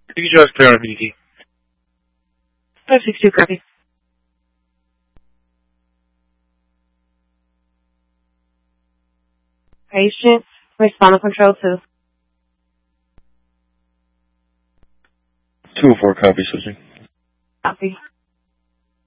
DJ is clear on BDT. 562, copy. Patient, respond to control 2. 204, copy, switching. Copy.